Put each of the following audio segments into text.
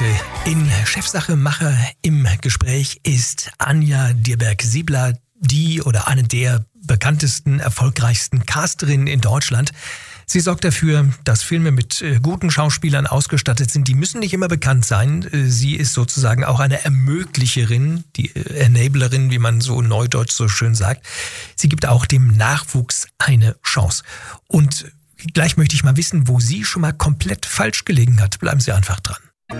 Heute in Chefsache Macher im Gespräch ist Anja Dierberg-Siebler, die oder eine der bekanntesten, erfolgreichsten Casterinnen in Deutschland. Sie sorgt dafür, dass Filme mit guten Schauspielern ausgestattet sind. Die müssen nicht immer bekannt sein. Sie ist sozusagen auch eine Ermöglicherin, die Enablerin, wie man so neudeutsch so schön sagt. Sie gibt auch dem Nachwuchs eine Chance. Und gleich möchte ich mal wissen, wo sie schon mal komplett falsch gelegen hat. Bleiben Sie einfach dran.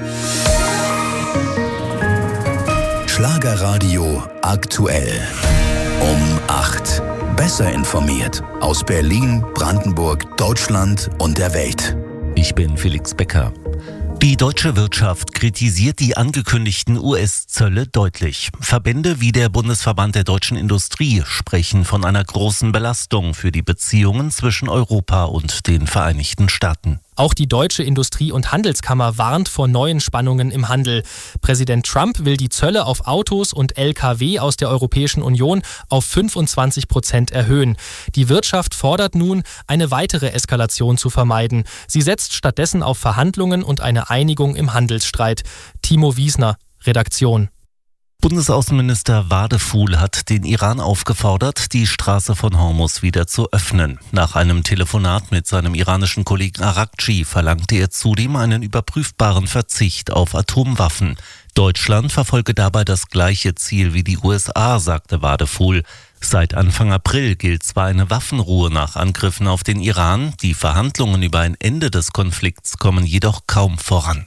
Schlagerradio aktuell. Um 8. Besser informiert aus Berlin, Brandenburg, Deutschland und der Welt. Ich bin Felix Becker. Die deutsche Wirtschaft kritisiert die angekündigten US-Zölle deutlich. Verbände wie der Bundesverband der deutschen Industrie sprechen von einer großen Belastung für die Beziehungen zwischen Europa und den Vereinigten Staaten. Auch die Deutsche Industrie- und Handelskammer warnt vor neuen Spannungen im Handel. Präsident Trump will die Zölle auf Autos und Lkw aus der Europäischen Union auf 25% erhöhen. Die Wirtschaft fordert nun, eine weitere Eskalation zu vermeiden. Sie setzt stattdessen auf Verhandlungen und eine Einigung im Handelsstreit. Timo Wiesner, Redaktion. Bundesaußenminister Wadefuhl hat den Iran aufgefordert, die Straße von Hormuz wieder zu öffnen. Nach einem Telefonat mit seinem iranischen Kollegen Arakci verlangte er zudem einen überprüfbaren Verzicht auf Atomwaffen. Deutschland verfolge dabei das gleiche Ziel wie die USA, sagte Wadefuhl. Seit Anfang April gilt zwar eine Waffenruhe nach Angriffen auf den Iran, die Verhandlungen über ein Ende des Konflikts kommen jedoch kaum voran.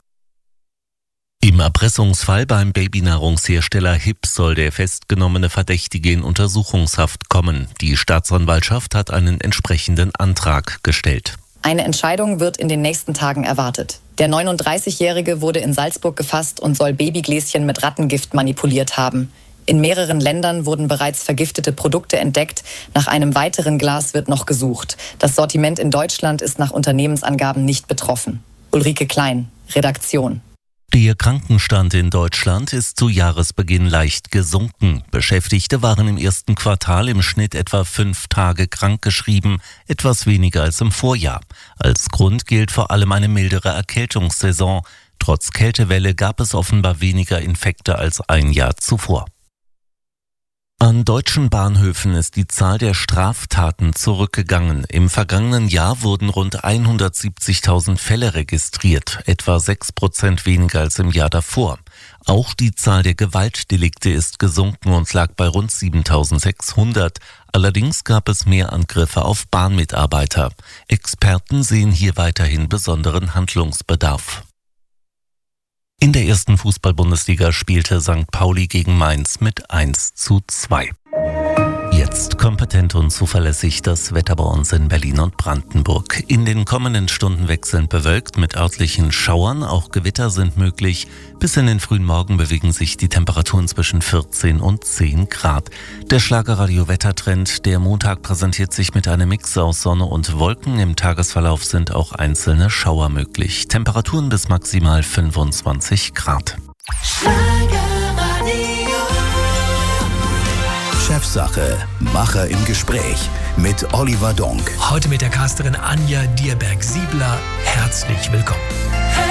Im Erpressungsfall beim Babynahrungshersteller HiP soll der festgenommene Verdächtige in Untersuchungshaft kommen. Die Staatsanwaltschaft hat einen entsprechenden Antrag gestellt. Eine Entscheidung wird in den nächsten Tagen erwartet. Der 39-Jährige wurde in Salzburg gefasst und soll Babygläschen mit Rattengift manipuliert haben. In mehreren Ländern wurden bereits vergiftete Produkte entdeckt. Nach einem weiteren Glas wird noch gesucht. Das Sortiment in Deutschland ist nach Unternehmensangaben nicht betroffen. Ulrike Klein, Redaktion. Der Krankenstand in Deutschland ist zu Jahresbeginn leicht gesunken. Beschäftigte waren im ersten Quartal im Schnitt etwa 5 Tage krankgeschrieben, etwas weniger als im Vorjahr. Als Grund gilt vor allem eine mildere Erkältungssaison. Trotz Kältewelle gab es offenbar weniger Infekte als ein Jahr zuvor. An deutschen Bahnhöfen ist die Zahl der Straftaten zurückgegangen. Im vergangenen Jahr wurden rund 170.000 Fälle registriert, etwa 6% weniger als im Jahr davor. Auch die Zahl der Gewaltdelikte ist gesunken und lag bei rund 7.600. Allerdings gab es mehr Angriffe auf Bahnmitarbeiter. Experten sehen hier weiterhin besonderen Handlungsbedarf. In der ersten Fußball-Bundesliga spielte St. Pauli gegen Mainz mit 1:2. Jetzt kompetent und zuverlässig das Wetter bei uns in Berlin und Brandenburg. In den kommenden Stunden wechselnd bewölkt mit örtlichen Schauern, auch Gewitter sind möglich. Bis in den frühen Morgen bewegen sich die Temperaturen zwischen 14 und 10 Grad. Der Schlagerradio-Wettertrend, der Montag präsentiert sich mit einem Mix aus Sonne und Wolken. Im Tagesverlauf sind auch einzelne Schauer möglich. Temperaturen bis maximal 25 Grad. Chefsache Macher im Gespräch mit Oliver Donk. Heute mit der Casterin Anja Dierberg-Siebler. Herzlich willkommen.